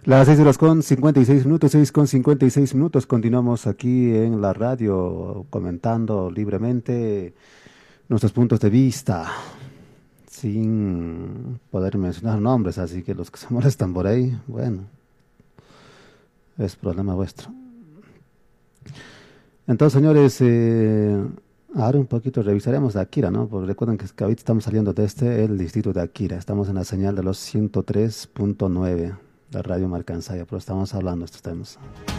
Las 6 horas con 56 minutos, 6 con 56 minutos. Continuamos aquí en la radio comentando libremente nuestros puntos de vista, sin poder mencionar nombres, así que los que se molestan por ahí, bueno, es problema vuestro. Entonces, señores, ahora un poquito revisaremos de Akira, ¿no? Porque recuerden que ahorita estamos saliendo desde el distrito de Akira. Estamos en la señal de los 103.9 de Radio Marcansaya, pero estamos hablando de estos temas.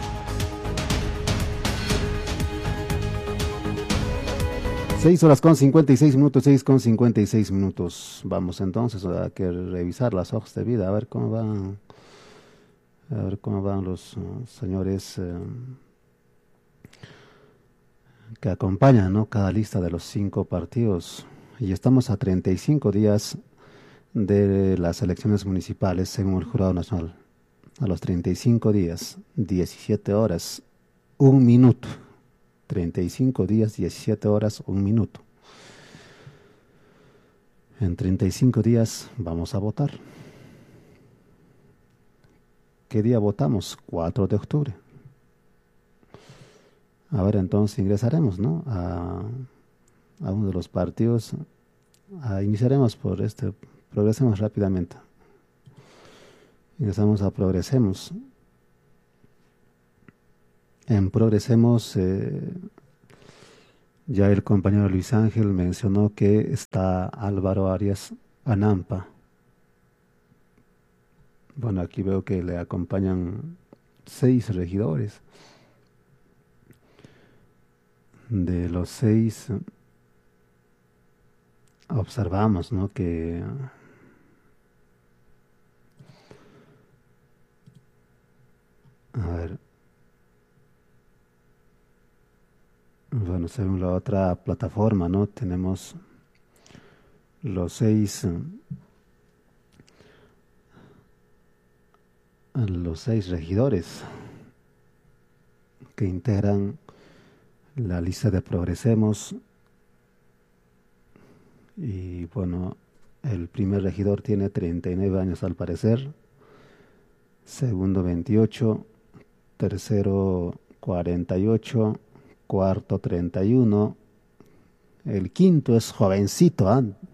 6 horas con 56 minutos, 6 con 56 minutos. Vamos entonces a que revisar las hojas de vida, a ver cómo van los señores que acompañan, ¿no? Cada lista de los 5 partidos. Y estamos a 35 días de las elecciones municipales, según el Jurado Nacional. A los 35 días, 17 horas, 1 minuto. 35 días, 17 horas, 1 minuto. En 35 días vamos a votar. ¿Qué día votamos? 4 de octubre. A ver, entonces ingresaremos, ¿no? A uno de los partidos. Iniciaremos por este. Progresemos rápidamente. Ingresamos a Progresemos. En Progresemos, ya el compañero Luis Ángel mencionó que está Álvaro Arias Anampa. Bueno, aquí veo que le acompañan 6 regidores. De los 6, observamos, ¿no? Que a ver, bueno, según la otra plataforma, ¿no? Tenemos los seis regidores que integran la lista de Progresemos. Y bueno, el primer regidor tiene 39 años al parecer, segundo 28, tercero 48, cuarto 31, el quinto es jovencito,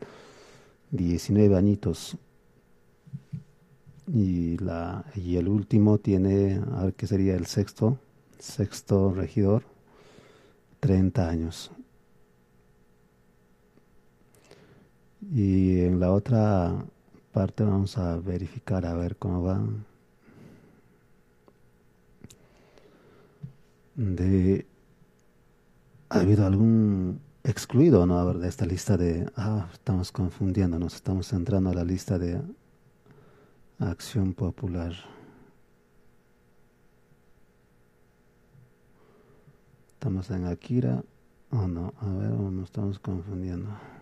19 añitos, y el último tiene, a ver qué sería el sexto regidor, 30 años. Y en la otra parte vamos a verificar a ver cómo van. ¿Ha habido algún excluido, no? A ver, de esta lista estamos confundiéndonos, estamos entrando a la lista de Acción Popular. Estamos en Akira, o no, a ver, o nos estamos confundiendo.